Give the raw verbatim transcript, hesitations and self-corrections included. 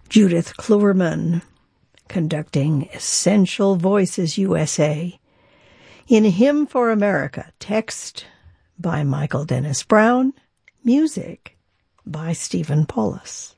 Judith Kluwerman, conducting Essential Voices U S A. In Hymn for America, text by Michael Dennis Brown, music by Stephen Paulus.